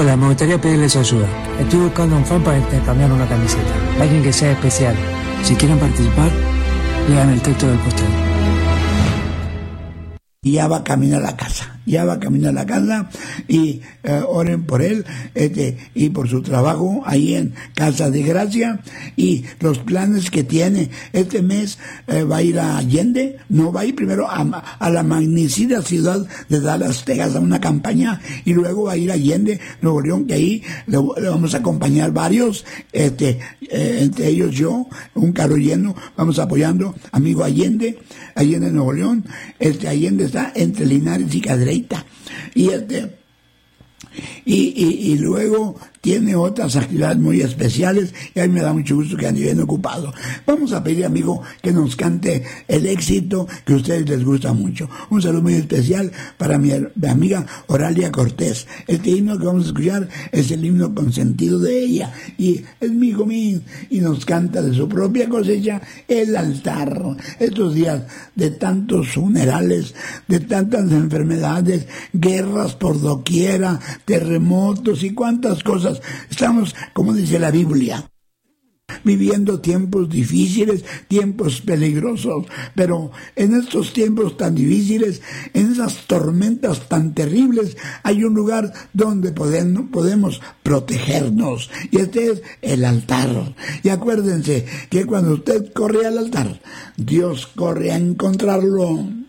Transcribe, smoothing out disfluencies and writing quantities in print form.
Hola, me gustaría pedirles ayuda. Estoy buscando un fan para intercambiar una camiseta. Alguien que sea especial. Si quieren participar, lean el texto del postel. Y ya va camino a la casa. Y oren por él y por su trabajo ahí en Casa de Gracia y los planes que tiene. Este mes va a ir a Allende, no va a ir primero a la magnífica ciudad de Dallas, Texas, a una campaña, y luego va a ir a Allende, Nuevo León, que ahí le vamos a acompañar varios, entre ellos yo, un carro lleno, vamos apoyando, amigo Allende, Nuevo León. Allende está entre Linares y Cadreita, y luego tiene otras actividades muy especiales, y a mí me da mucho gusto que ande bien ocupado. Vamos a pedir, amigo, que nos cante el éxito que a ustedes les gusta mucho. Un saludo muy especial para mi amiga Oralia Cortés. Este himno que vamos a escuchar es el himno consentido de ella, y es mi hijo mío, y nos canta de su propia cosecha el altar. Estos días de tantos funerales, de tantas enfermedades, guerras por doquiera, terremotos y cuántas cosas. Estamos, como dice la Biblia, viviendo tiempos difíciles, tiempos peligrosos, pero en estos tiempos tan difíciles, en esas tormentas tan terribles, hay un lugar donde podemos protegernos, y este es el altar. Y acuérdense que cuando usted corre al altar, Dios corre a encontrarlo.